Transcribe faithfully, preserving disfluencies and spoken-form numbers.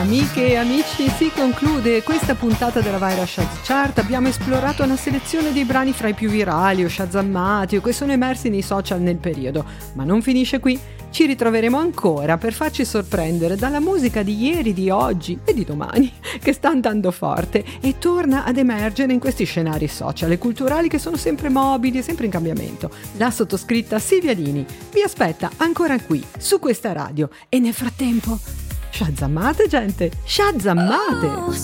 Amiche e amici, si conclude questa puntata della Viral Shaz Chart. Abbiamo esplorato una selezione dei brani fra i più virali o shazammati o che sono emersi nei social nel periodo. Ma non finisce qui. Ci ritroveremo ancora per farci sorprendere dalla musica di ieri, di oggi e di domani, che sta andando forte e torna ad emergere in questi scenari social e culturali che sono sempre mobili e sempre in cambiamento. La sottoscritta Silvia Dini vi aspetta ancora qui, su questa radio. E nel frattempo, shazammate gente, shazammate!